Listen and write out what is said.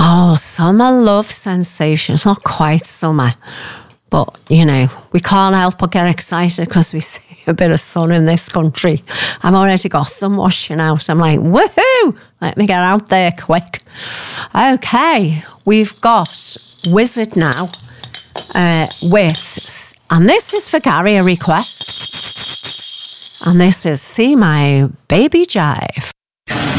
Oh, summer love sensations. Not quite summer, but, we can't help but get excited because we see a bit of sun in this country. I've already got some washing out. I'm like, woohoo! Let me get out there quick. Okay, we've got Wizard now and this is for Gary, a request. And this is See My Baby Jive.